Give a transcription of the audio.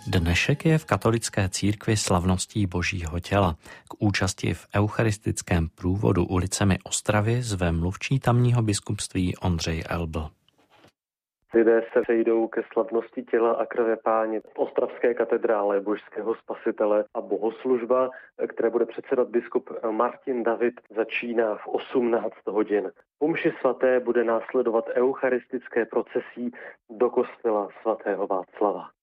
Dnešek je v katolické církvi slavností Božího těla. K účasti v eucharistickém průvodu ulicemi Ostravy zve mluvčí tamního biskupství Ondřej Elbl. Lidé se sejdou ke slavnosti těla a krve Páně v ostravské katedrále Božského spasitele a bohoslužba, které bude předsedat biskup Martin David, začíná v 18 hodin. Po mši svaté bude následovat eucharistické procesí do kostela svatého Václava.